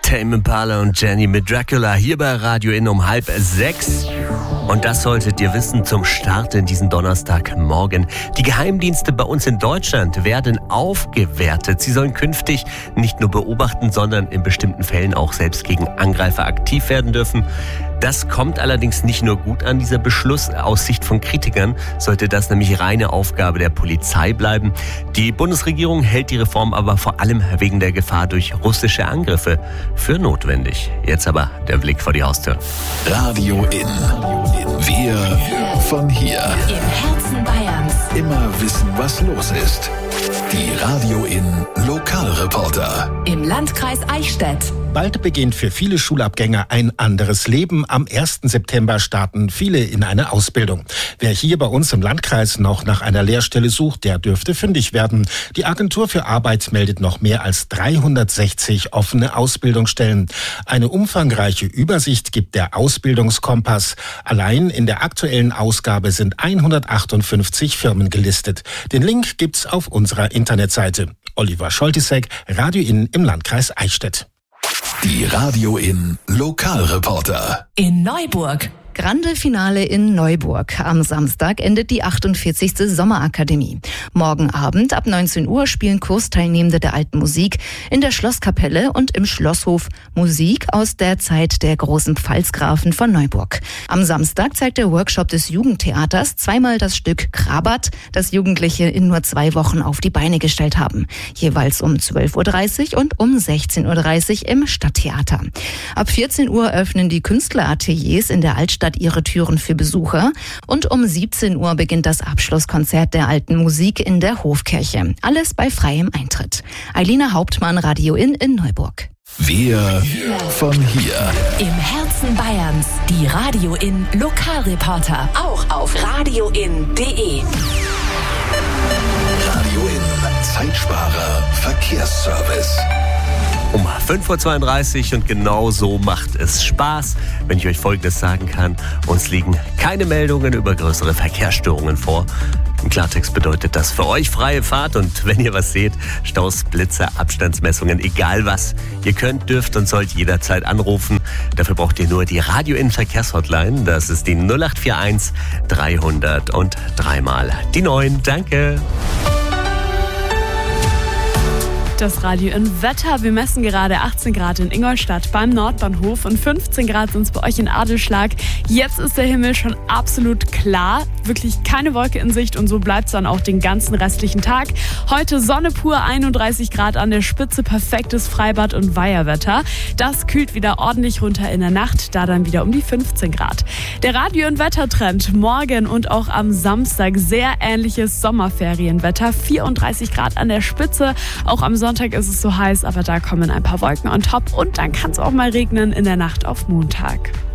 Tame Impala und Jenny mit Dracula hier bei Radio In um 5:30. Und das solltet ihr wissen zum Start in diesen Donnerstagmorgen. Die Geheimdienste bei uns in Deutschland werden aufgewertet. Sie sollen künftig nicht nur beobachten, sondern in bestimmten Fällen auch selbst gegen Angreifer aktiv werden dürfen. Das kommt allerdings nicht nur gut an, dieser Beschluss. Aus Sicht von Kritikern sollte das nämlich reine Aufgabe der Polizei bleiben. Die Bundesregierung hält die Reform aber vor allem wegen der Gefahr durch russische Angriffe für notwendig. Jetzt aber der Blick vor die Haustür. Radio In. Wir von hier. Im Herzen Bayerns. Immer wissen, was los ist. Die Radio In Lokalreporter. Im Landkreis Eichstätt. Bald beginnt für viele Schulabgänger ein anderes Leben. Am 1. September starten viele in eine Ausbildung. Wer hier bei uns im Landkreis noch nach einer Lehrstelle sucht, der dürfte fündig werden. Die Agentur für Arbeit meldet noch mehr als 360 offene Ausbildungsstellen. Eine umfangreiche Übersicht gibt der Ausbildungskompass. Allein in der aktuellen Ausgabe sind 158 Firmen gelistet. Den Link gibt's auf unserer Internetseite. Oliver Scholtisek, Radio In im Landkreis Eichstätt. Die Radio In Lokalreporter. In Neuburg. Grande Finale in Neuburg. Am Samstag endet die 48. Sommerakademie. Morgen Abend ab 19 Uhr spielen Kursteilnehmende der Alten Musik in der Schlosskapelle und im Schlosshof Musik aus der Zeit der großen Pfalzgrafen von Neuburg. Am Samstag zeigt der Workshop des Jugendtheaters zweimal das Stück Krabat, das Jugendliche in nur 2 Wochen auf die Beine gestellt haben. Jeweils um 12.30 Uhr und um 16.30 Uhr im Stadttheater. Ab 14 Uhr öffnen die Künstlerateliers in der Altstadt ihre Türen für Besucher und um 17 Uhr beginnt das Abschlusskonzert der Alten Musik in der Hofkirche. Alles bei freiem Eintritt. Eilina Hauptmann, Radio In Neuburg. Wir von hier. Im Herzen Bayerns. Die Radio In Lokalreporter. Auch auf radioin.de. Radio In Zeitsparer Verkehrsservice. Um 5.32 Uhr und genau so macht es Spaß, wenn ich euch Folgendes sagen kann. Uns liegen keine Meldungen über größere Verkehrsstörungen vor. Im Klartext bedeutet das für euch freie Fahrt und wenn ihr was seht, Staus, Blitzer, Abstandsmessungen, egal was. Ihr könnt, dürft und sollt jederzeit anrufen. Dafür braucht ihr nur die Radio In Verkehrshotline. Das ist die 0841 300 und 3 die 9. Danke. Das Radio In Wetter. Wir messen gerade 18 Grad in Ingolstadt beim Nordbahnhof und 15 Grad sind es bei euch in Adelsschlag. Jetzt ist der Himmel schon absolut klar. Wirklich keine Wolke in Sicht und so bleibt es dann auch den ganzen restlichen Tag. Heute Sonne pur, 31 Grad an der Spitze, perfektes Freibad- und Weiherwetter. Das kühlt wieder ordentlich runter in der Nacht, da dann wieder um die 15 Grad. Der Radio In Wettertrend morgen und auch am Samstag sehr ähnliches Sommerferienwetter. 34 Grad an der Spitze, auch am Sonntag ist es so heiß, aber da kommen ein paar Wolken on top und dann kann es auch mal regnen in der Nacht auf Montag.